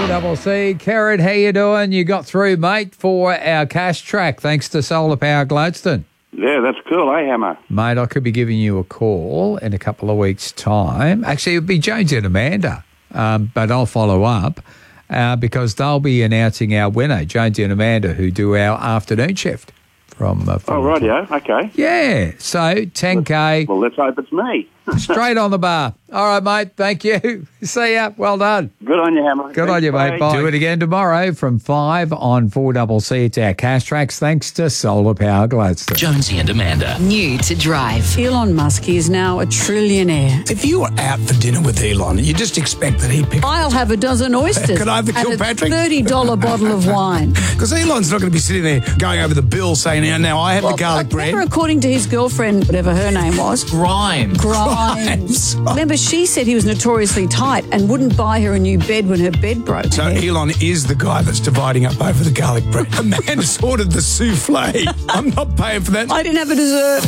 4CC. Kerrod, how you doing? You got through, mate, for our cash track, thanks to Solar Power Gladstone. Yeah, that's cool, eh, Hammer? Mate, I could be giving you a call in a couple of weeks' time. Actually, it would be Jonesy and Amanda, but I'll follow up because they'll be announcing our winner, Jonesy and Amanda, who do our afternoon shift. From rightio, okay. Yeah, so 10K. Well, let's hope it's me. Straight on the bar. All right, mate, thank you. See ya. Well done. Good on you, Hammer. Good on you, mate. Bye. Do it again tomorrow from 5 on 4CC. It's our cash tracks thanks to Solar Power Gladstone. Jonesy and Amanda. New to drive. Elon Musk is now a trillionaire. If you were out for dinner with Elon, you just expect that he'd pick... I'll have a dozen oysters. Could I have the Kilpatrick? And a $30 bottle of wine. Because Elon's not going to be sitting there going over the bill saying, now I have the garlic bread. Remember, according to his girlfriend, whatever her name was. Grimes. Remember, she said he was notoriously tight and wouldn't buy her a new bed when her bed broke. So Elon is the guy that's dividing up over the garlic bread. A man ordered the souffle. I'm not paying for that. I didn't have a dessert.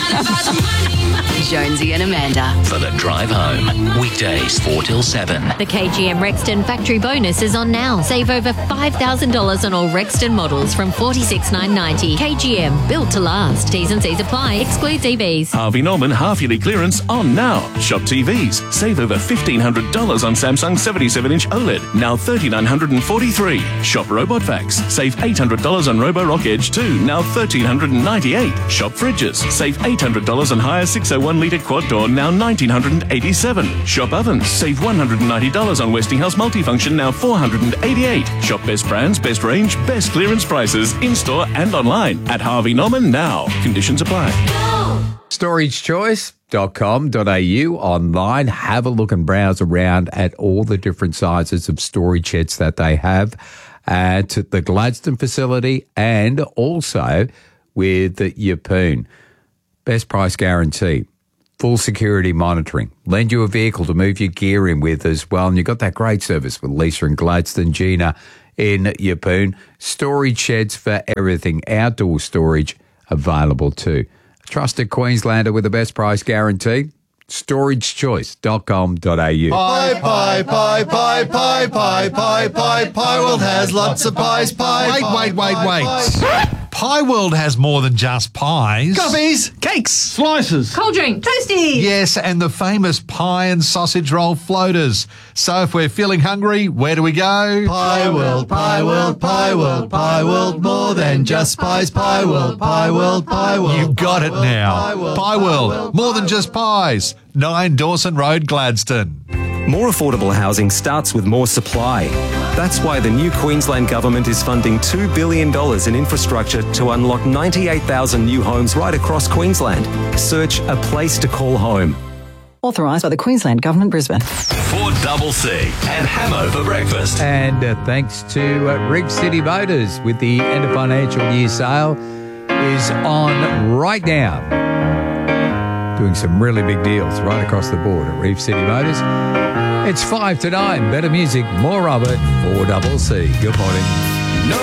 Jonesy and Amanda. For the drive home. Weekdays 4 till 7. The KGM Rexton factory bonus is on now. Save over $5,000 on all Rexton models from $46,990. KGM, built to last. T's and C's apply. Excludes EVs. Harvey Norman half-yearly clearance on now. Shop TVs. Save over $1,500 on Samsung 77-inch OLED. Now $3,943. Shop Robot Vacs. Save $800 on Roborock Edge 2. Now $1,398. Shop fridges. Save $800 on higher 601-litre quad door. Now $1,987. Shop ovens. Save $190 on Westinghouse multifunction. Now $488. Shop best brands, best range, best clearance prices in-store and online at Harvey Norman now. Conditions apply. StorageChoice.com.au online. Have a look and browse around at all the different sizes of storage sheds that they have at the Gladstone facility and also with Yeppoon. Best price guarantee. Full security monitoring. Lend you a vehicle to move your gear in with as well. And you've got that great service with Lisa and Gladstone, Gina in Yeppoon. Storage sheds for everything. Outdoor storage available too. Trusted Queenslander with the best price guarantee. StorageChoice.com.au. Pie World has lots of pies. Wait. Pie World has more than just pies. Coffees, cakes, slices, cold drink, toasties. Yes, and the famous pie and sausage roll floaters. So if we're feeling hungry, where do we go? Pie World, Pie World, Pie World, Pie World, more than just pies. Pie World, Pie World, Pie World. You got it now. Pie World, more than just pies. 9 Dawson Road, Gladstone. More affordable housing starts with more supply. That's why the new Queensland Government is funding $2 billion in infrastructure to unlock 98,000 new homes right across Queensland. Search A Place to Call Home. Authorised by the Queensland Government, Brisbane. 4CC and Hamo for breakfast. And thanks to Reef City Motors with the end of financial year sale is on right now. Doing some really big deals right across the board at Reef City Motors. It's 5 to 9. Better music, more of it. 4CC. Good morning.